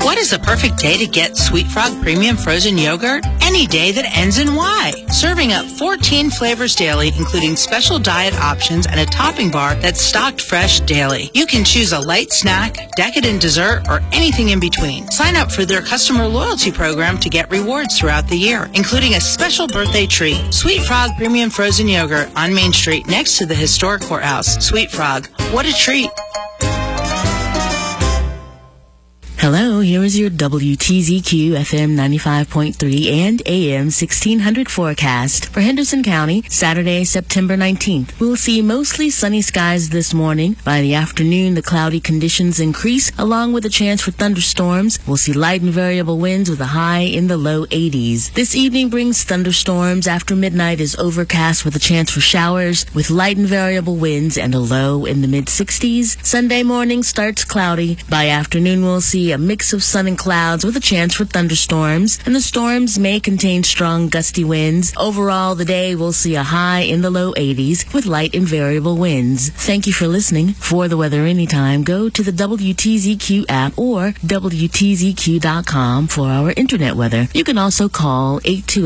What is the perfect day to get Sweet Frog Premium Frozen Yogurt? Any day that ends in Y. Serving up 14 flavors daily, including special diet options and a topping bar that's stocked fresh daily. You can choose a light snack, decadent dessert, or anything in between. Sign up for their customer loyalty program to get rewards throughout the year, including a special birthday treat. Sweet Frog Premium Frozen Yogurt on Main Street next to the historic courthouse. Sweet Frog, what a treat. Hello, here is your WTZQ FM 95.3 and AM 1600 forecast for Henderson County, Saturday, September 19th. We'll see mostly sunny skies this morning. By the afternoon, the cloudy conditions increase, along with a chance for thunderstorms. We'll see light and variable winds with a high in the low 80s. This evening brings thunderstorms. After midnight is overcast with a chance for showers, with light and variable winds and a low in the mid-60s. Sunday morning starts cloudy. By afternoon, we'll see a mix of sun and clouds with a chance for thunderstorms, and the storms may contain strong gusty winds. Overall, the day will see a high in the low 80s with light and variable winds. Thank you for listening. For the weather anytime, go to the WTZQ app or WTZQ.com for our internet weather. You can also call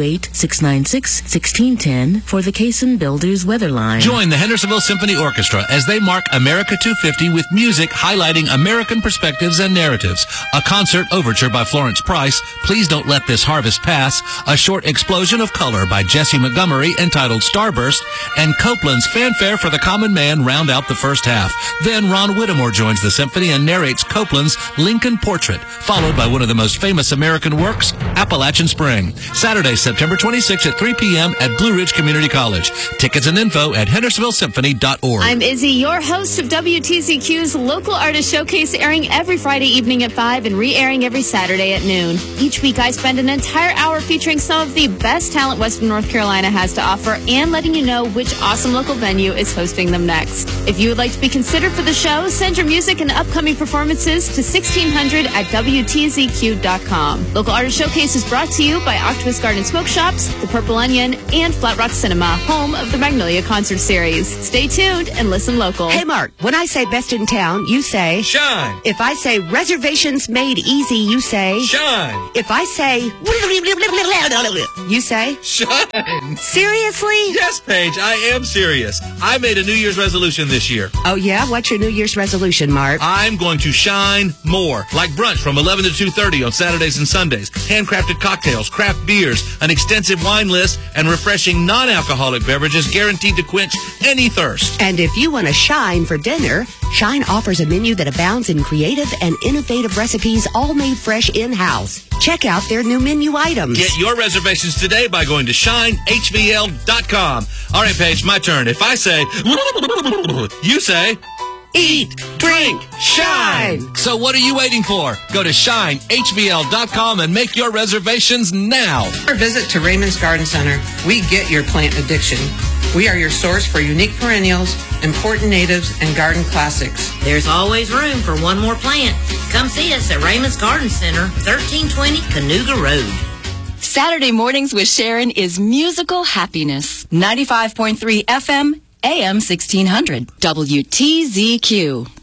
828-696-1610 for the Cason Builders weather line. Join the Hendersonville Symphony Orchestra as they mark America 250 with music highlighting American perspectives and narratives. A concert overture by Florence Price, Please Don't Let This Harvest Pass, a short explosion of color by Jesse Montgomery entitled Starburst, and Copeland's Fanfare for the Common Man round out the first half. Then Ron Whittemore joins the symphony and narrates Copeland's Lincoln Portrait, followed by one of the most famous American works, Appalachian Spring. Saturday, September 26th at 3 p.m. at Blue Ridge Community College. Tickets and info at hendersonvillesymphony.org. I'm Izzy, your host of WTZQ's Local Artist Showcase, airing every Friday evening at 5 and re-airing every Saturday at noon. Each week I spend an entire hour featuring some of the best talent Western North Carolina has to offer and letting you know which awesome local venue is hosting them next. If you would like to be considered for the show, send your music and upcoming performances to 1600 at WTZQ.com. Local Artist Showcase is brought to you by Octopus Garden Smoke Shops, The Purple Onion, and Flat Rock Cinema, home of the Magnolia Concert Series. Stay tuned and listen local. Hey, Mark, when I say best in town, you say Shine. If I say reservations made easy, you say Shine. If I say you say Shine. Seriously? Yes, Paige, I am serious. I made a New Year's resolution this year. Oh, yeah? What's your New Year's resolution, Mark? I'm going to shine more. Like brunch from 11 to 2:30 on Saturdays and Sundays. Handcrafted cocktails, craft beers, an extensive wine list, and refreshing non-alcoholic beverages guaranteed to quench any thirst. And if you want to shine for dinner, Shine offers a menu that abounds in creative and innovative recipes, all made fresh in-house. Check out their new menu items. Get your reservations today by going to shinehvl.com. All right, Paige, my turn. If I say, you say, eat, drink, shine. So what are you waiting for? Go to shinehvl.com and make your reservations now. Or visit to Raymond's Garden Center. We get your plant addiction. We are your source for unique perennials, important natives, and garden classics. There's always room for one more plant. Come see us at Raymond's Garden Center, 1320 Canoga Road. Saturday mornings with Sharon is musical happiness. 95.3 FM, AM 1600, WTZQ.